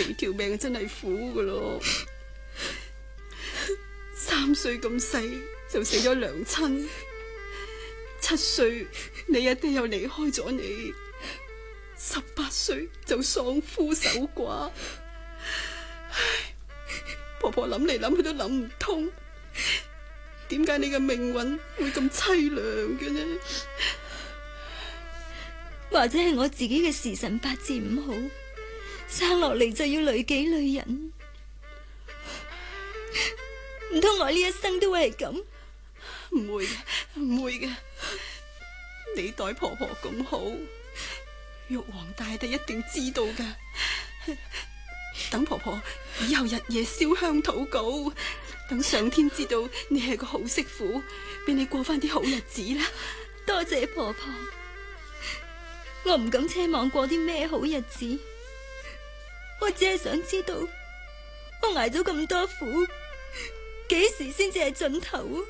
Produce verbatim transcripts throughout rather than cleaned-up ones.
你條命真係苦噶咯，三歲咁細就死咗娘親，七歲你阿爹又離開咗你，十八歲就喪夫守寡。唉，婆婆諗嚟諗去都諗唔通，點解你嘅命運會咁淒涼嘅呢？ 或者係我自己嘅時辰八字唔好，生落嚟就要累己累人。唔通我呢一生都會係咁？ 唔會嘅，唔會嘅。你待婆婆咁好，玉皇大帝一定知道噶。等婆婆以後日夜燒香禱告，等上天知道你係個好媳婦，俾你過翻啲好日子啦。 多謝婆婆，我唔敢奢望過啲咩好日子，我只係想知道我挨咗咁多苦，幾時先至係盡頭啊？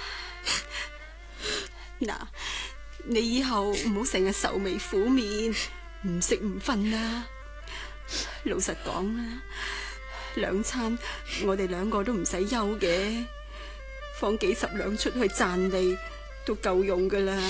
嗱，你以後唔好成日愁眉苦面，唔食唔瞓啦。老實講啦，兩餐我哋兩個都唔使憂嘅，放幾十兩出去賺利都夠用噶啦。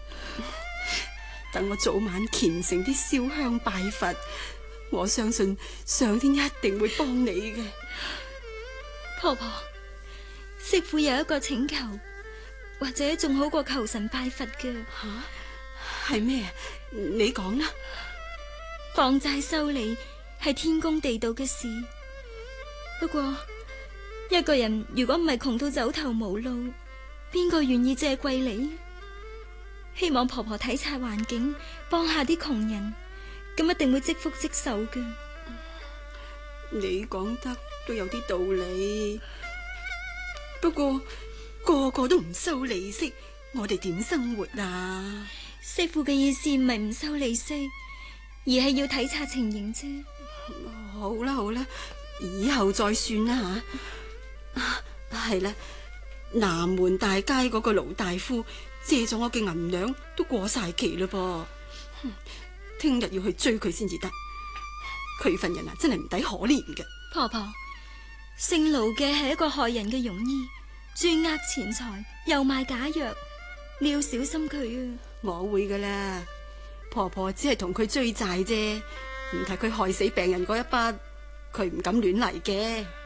等我早晚虔誠啲燒香拜佛，我相信上天一定會幫你嘅。 婆婆，媳婦有一個請求，或者仲好過求神拜佛嘅。 吓？係咩？你講啦。 放債收利係天公地道嘅事，不過一個人如果唔係窮到走投無路，邊個願意借貴你？希望婆婆體察環境，幫下啲窮人，咁一定會積福積壽嘅。 你講得都有啲道理，不過個個都唔收利息，我哋點生活啊？ 媳婦嘅意思唔係唔收利息，而係要體察情形啫。 好啦好啦，以後再算啦吓。啊，係啦，南門大街嗰個盧大夫借咗我嘅銀兩都過晒期嘞噃，聽日要去追佢先至得。佢份人啊，真係唔抵可憐嘅。 婆婆，姓盧嘅係一個害人嘅庸醫，專呃錢財，又賣假藥，你要小心佢啊！ 我會噶啦，婆婆只係同佢追債啫，唔係佢害死病人嗰一筆，佢唔敢亂嚟嘅。